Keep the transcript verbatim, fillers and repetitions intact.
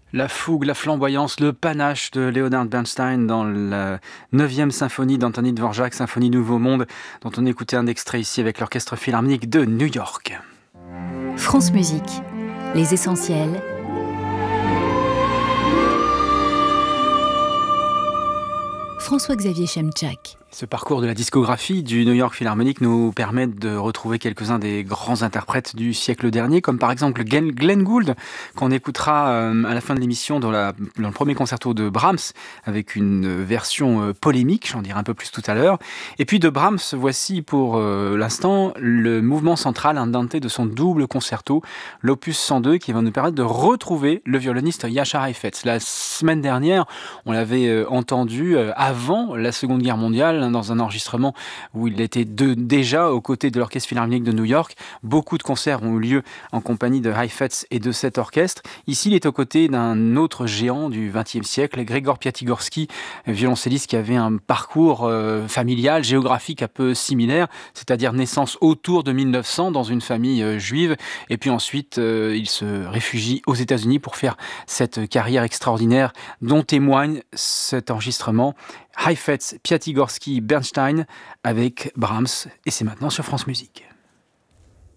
La fougue, la flamboyance, le panache de Leonard Bernstein dans la neuvième symphonie d'Anthony Dvorak, Symphonie Nouveau Monde, dont on écoutait un extrait ici avec l'Orchestre Philharmonique de New York. France Musique, les essentiels. François-Xavier Chemchak. Ce parcours de la discographie du New York Philharmonic nous permet de retrouver quelques-uns des grands interprètes du siècle dernier, comme par exemple Glenn, Glenn Gould, qu'on écoutera euh, à la fin de l'émission dans, la, dans le premier concerto de Brahms, avec une version euh, polémique, j'en dirai un peu plus tout à l'heure. Et puis de Brahms, voici pour euh, l'instant le mouvement central andante de son double concerto, l'opus cent deux, qui va nous permettre de retrouver le violoniste Jascha Heifetz. La semaine dernière, on l'avait euh, entendu euh, avant la Seconde Guerre mondiale, dans un enregistrement où il était de, déjà aux côtés de l'Orchestre Philharmonique de New York. Beaucoup de concerts ont eu lieu en compagnie de Heifetz et de cet orchestre. Ici, il est aux côtés d'un autre géant du vingtième siècle, Grégor Piatigorsky, violoncelliste qui avait un parcours euh, familial, géographique un peu similaire, c'est-à-dire naissance autour de mille neuf cents dans une famille euh, juive, et puis ensuite euh, il se réfugie aux États-Unis pour faire cette carrière extraordinaire dont témoigne cet enregistrement. Heifetz, Piatigorsky, Bernstein avec Brahms, et c'est maintenant sur France Musique.